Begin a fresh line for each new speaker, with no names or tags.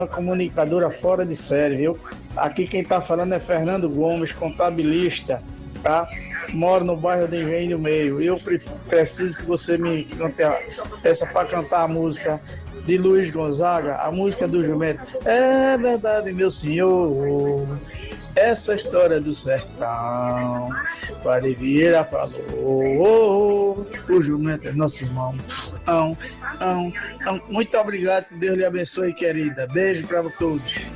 uma comunicadora fora de série, viu? Aqui quem tá falando é Fernando Gomes, contabilista, tá? Moro no bairro de Engenho do Meio. Eu preciso que você me peça para cantar a música de Luiz Gonzaga, a música do jumento. É verdade, meu senhor, essa história do sertão. Padre Vieira falou, o jumento é nosso irmão. Muito obrigado, que Deus lhe abençoe, querida. Beijo para todos.